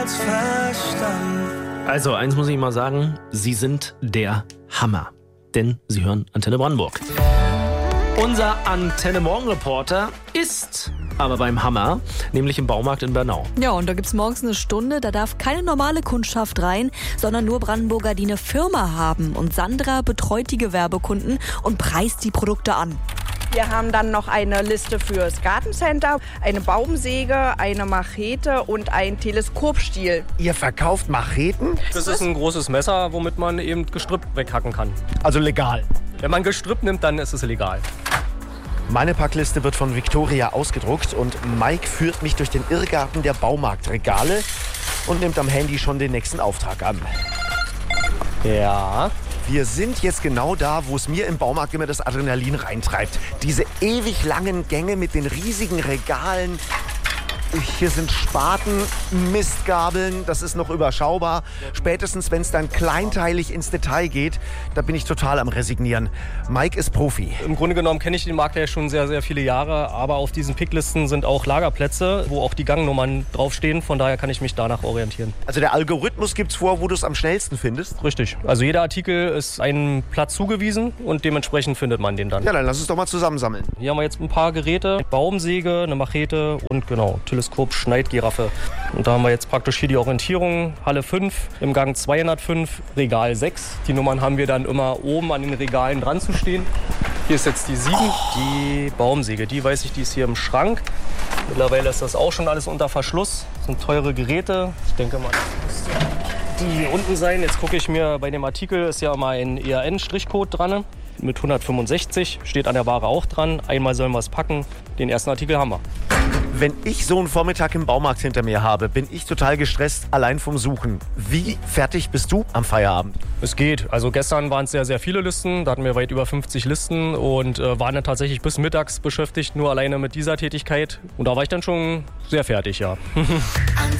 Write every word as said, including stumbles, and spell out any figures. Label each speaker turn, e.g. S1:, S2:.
S1: Also, eins muss ich mal sagen, Sie sind der Hammer. Denn Sie hören Antenne Brandenburg. Unser Antenne-Morgen-Reporter ist aber beim Hammer, nämlich im Baumarkt in Bernau.
S2: Ja, und da gibt's morgens eine Stunde, da darf keine normale Kundschaft rein, sondern nur Brandenburger, die eine Firma haben. Und Sandra betreut die Gewerbekunden und preist die Produkte an.
S3: Wir haben dann noch eine Liste fürs Gartencenter, eine Baumsäge, eine Machete und ein Teleskopstiel.
S4: Ihr verkauft Macheten?
S5: Das ist ein großes Messer, womit man eben Gestrüpp weghacken kann.
S4: Also legal.
S5: Wenn man Gestrüpp nimmt, dann ist es legal.
S4: Meine Packliste wird von Victoria ausgedruckt und Mike führt mich durch den Irrgarten der Baumarktregale und nimmt am Handy schon den nächsten Auftrag an.
S5: Ja.
S4: Wir sind jetzt genau da, wo es mir im Baumarkt immer das Adrenalin reintreibt. Diese ewig langen Gänge mit den riesigen Regalen. Hier sind Spaten, Mistgabeln, das ist noch überschaubar. Spätestens, wenn es dann kleinteilig ins Detail geht, da bin ich total am Resignieren. Mike ist Profi.
S5: Im Grunde genommen kenne ich den Markt ja schon sehr, sehr viele Jahre. Aber auf diesen Picklisten sind auch Lagerplätze, wo auch die Gangnummern draufstehen. Von daher kann ich mich danach orientieren.
S4: Also der Algorithmus gibt's vor, wo du es am schnellsten findest?
S5: Richtig. Also jeder Artikel ist einem Platz zugewiesen und dementsprechend findet man den dann.
S4: Ja, dann lass uns doch mal zusammensammeln.
S5: Hier haben wir jetzt ein paar Geräte. Eine Baumsäge, eine Machete und genau, Teleskop, Schneidgiraffe. Und da haben wir jetzt praktisch hier die Orientierung. Halle fünf, im Gang zweihundertfünf, Regal sechs. Die Nummern haben wir dann immer oben an den Regalen dran zu stehen. Hier ist jetzt die sieben, die Baumsäge. Die weiß ich, die ist hier im Schrank. Mittlerweile ist das auch schon alles unter Verschluss. Das sind teure Geräte. Ich denke mal, das müsste die hier unten sein. Jetzt gucke ich mir, bei dem Artikel ist ja immer ein E A N-Strichcode dran. Mit hundertfünfundsechzig steht an der Ware auch dran. Einmal sollen wir es packen. Den ersten Artikel haben wir.
S4: Wenn ich so einen Vormittag im Baumarkt hinter mir habe, bin ich total gestresst, allein vom Suchen. Wie fertig bist du am Feierabend?
S5: Es geht. Also gestern waren es sehr, sehr viele Listen. Da hatten wir weit über fünfzig Listen und äh, waren dann tatsächlich bis mittags beschäftigt, nur alleine mit dieser Tätigkeit. Und da war ich dann schon sehr fertig, ja.